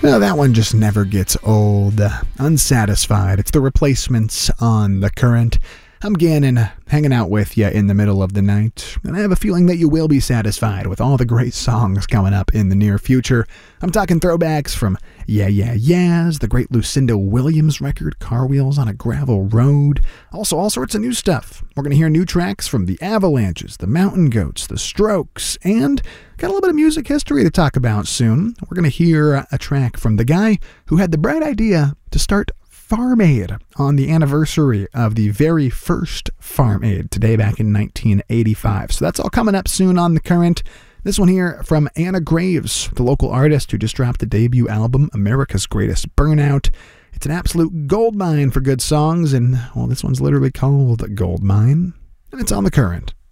Well, that one just never gets old. Unsatisfied. It's the Replacements on The Current. I'm Gannon, hanging out with you in the middle of the night, and I have a feeling that you will be satisfied with all the great songs coming up in the near future. I'm talking throwbacks from Yeah Yeah Yeahs, the great Lucinda Williams record, Car Wheels on a Gravel Road, also all sorts of new stuff. We're going to hear new tracks from the Avalanches, the Mountain Goats, the Strokes, and got a little bit of music history to talk about soon. We're going to hear a track from the guy who had the bright idea to start Farm Aid on the anniversary of the very first Farm Aid today back in 1985. So that's all coming up soon on The Current. This one here from Anna Graves, the local artist who just dropped the debut album, America's Greatest Burnout. It's an absolute goldmine for good songs, and, well, this one's literally called Goldmine, and it's on The Current.